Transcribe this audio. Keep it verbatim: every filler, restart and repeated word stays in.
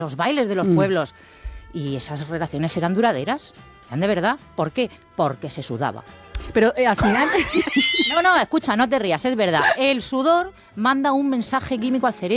los bailes de los mm. pueblos. Y esas relaciones eran duraderas, eran de verdad. ¿Por qué? Porque se sudaba. Pero eh, al final... No, no, escucha, no te rías, es verdad. El sudor manda un mensaje químico al cerebro.